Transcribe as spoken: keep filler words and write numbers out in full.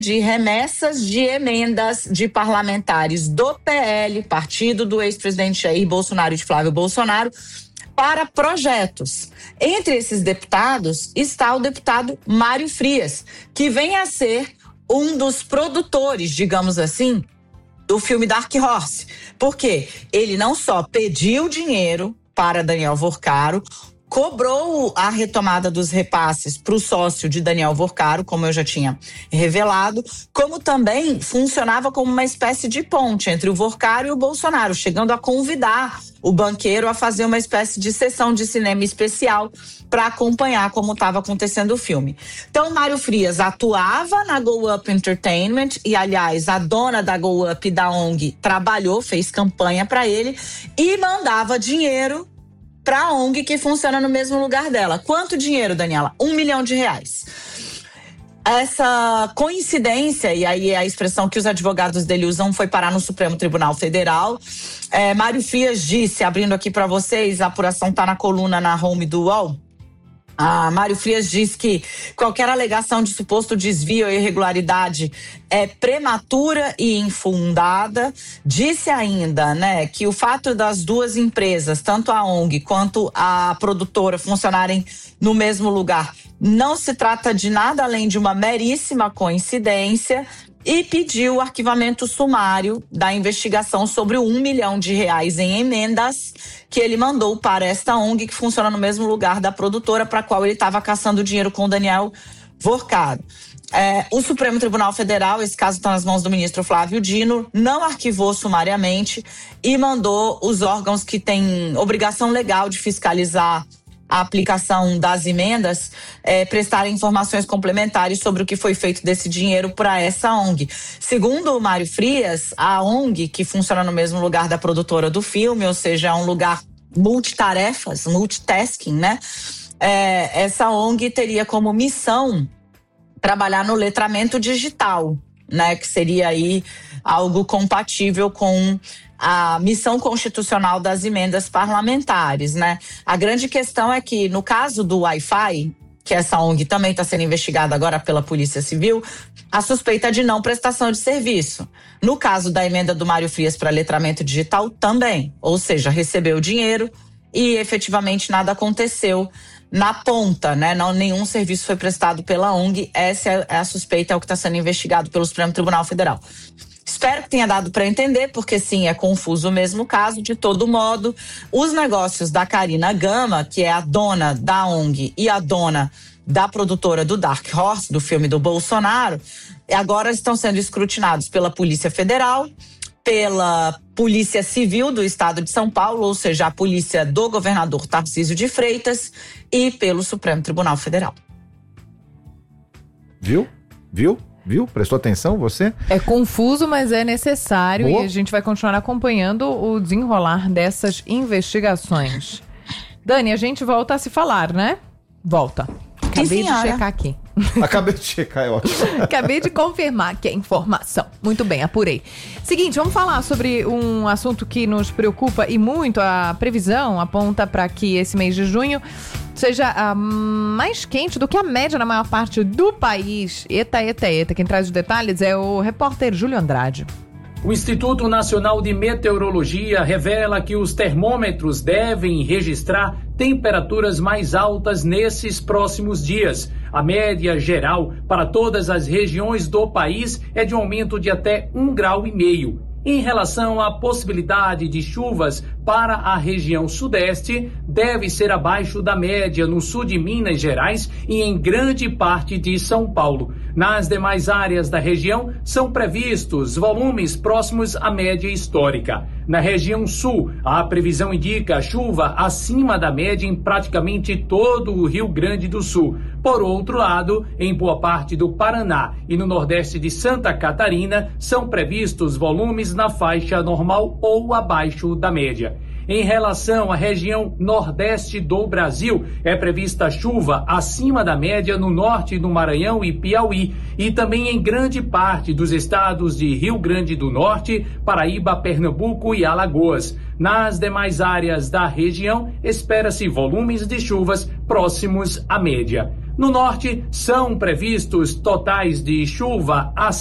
de remessas de emendas de parlamentares do P L, partido do ex-presidente Jair Bolsonaro e de Flávio Bolsonaro, para projetos. Entre esses deputados está o deputado Mário Frias, que vem a ser um dos produtores, digamos assim, do filme Dark Horse. Porque ele não só pediu dinheiro para Daniel Vorcaro, cobrou a retomada dos repasses para o sócio de Daniel Vorcaro, como eu já tinha revelado, como também funcionava como uma espécie de ponte entre o Vorcaro e o Bolsonaro, chegando a convidar o banqueiro a fazer uma espécie de sessão de cinema especial para acompanhar como estava acontecendo o filme. Então, Mário Frias atuava na Go Up Entertainment e, aliás, a dona da Go Up e da O N G trabalhou, fez campanha para ele e mandava dinheiro para a O N G que funciona no mesmo lugar dela. Quanto dinheiro, Daniela? Um milhão de reais. Essa coincidência, e aí a expressão que os advogados dele usam, foi parar no Supremo Tribunal Federal. É, Mário Frias disse, abrindo aqui para vocês, a apuração está na coluna na home do U O L. Ah, Mário Frias diz que qualquer alegação de suposto desvio ou irregularidade é prematura e infundada. Disse ainda, né, que o fato das duas empresas, tanto a O N G quanto a produtora, funcionarem no mesmo lugar, não se trata de nada além de uma meríssima coincidência, e pediu o arquivamento sumário da investigação sobre o um milhão de reais em emendas que ele mandou para esta O N G que funciona no mesmo lugar da produtora para a qual ele estava caçando dinheiro com o Daniel Vorcaro. É, o Supremo Tribunal Federal, esse caso está nas mãos do ministro Flávio Dino, não arquivou sumariamente e mandou os órgãos que têm obrigação legal de fiscalizar a aplicação das emendas, é, prestarem informações complementares sobre o que foi feito desse dinheiro para essa O N G. Segundo o Mário Frias, a O N G, que funciona no mesmo lugar da produtora do filme, ou seja, é um lugar multitarefas, multitasking, né? É, essa O N G teria como missão trabalhar no letramento digital, né? Que seria aí algo compatível com a missão constitucional das emendas parlamentares, né? A grande questão é que, no caso do Wi-Fi, que essa O N G também está sendo investigada agora pela Polícia Civil, a suspeita é de não prestação de serviço. No caso da emenda do Mário Frias para letramento digital, também. Ou seja, recebeu dinheiro e efetivamente nada aconteceu na ponta, né? Não, nenhum serviço foi prestado pela O N G. Essa é a suspeita, é o que está sendo investigado pelo Supremo Tribunal Federal. Espero que tenha dado para entender, porque sim, é confuso o mesmo caso. De todo modo, os negócios da Karina Gama, que é a dona da O N G e a dona da produtora do Dark Horse, do filme do Bolsonaro, agora estão sendo escrutinados pela Polícia Federal, pela Polícia Civil do Estado de São Paulo, ou seja, a polícia do governador Tarcísio de Freitas, e pelo Supremo Tribunal Federal. Viu? Viu? Viu? Prestou atenção você? É confuso, mas é necessário. Boa. E a gente vai continuar acompanhando o desenrolar dessas investigações. Dani, a gente volta a se falar, né? Volta. Acabei de checar aqui. Acabei de checar, é ótimo. Acabei de confirmar que é informação. Muito bem, apurei. Seguinte, vamos falar sobre um assunto que nos preocupa e muito. A previsão aponta para que esse mês de junho seja uh, mais quente do que a média na maior parte do país. Eita, eita, eita. Quem traz os detalhes é o repórter Júlio Andrade. O Instituto Nacional de Meteorologia revela que os termômetros devem registrar temperaturas mais altas nesses próximos dias. A média geral para todas as regiões do país é de um aumento de até um grau e meio. Em relação à possibilidade de chuvas para a região sudeste, deve ser abaixo da média no sul de Minas Gerais e em grande parte de São Paulo. Nas demais áreas da região, são previstos volumes próximos à média histórica. Na região sul, a previsão indica chuva acima da média em praticamente todo o Rio Grande do Sul. Por outro lado, em boa parte do Paraná e no nordeste de Santa Catarina, são previstos volumes na faixa normal ou abaixo da média. Em relação à região nordeste do Brasil, é prevista chuva acima da média no norte do Maranhão e Piauí e também em grande parte dos estados de Rio Grande do Norte, Paraíba, Pernambuco e Alagoas. Nas demais áreas da região, espera-se volumes de chuvas próximos à média. No norte, são previstos totais de chuva a